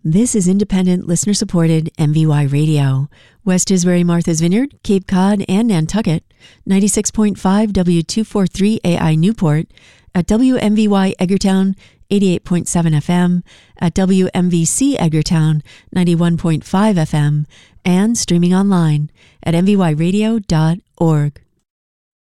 This is independent, listener-supported MVY Radio. West Tisbury, Martha's Vineyard, Cape Cod, and Nantucket, 96.5 W243 AI Newport, at WMVY Edgartown, 88.7 FM, at WMVC Edgartown, 91.5 FM, and streaming online at mvyradio.org.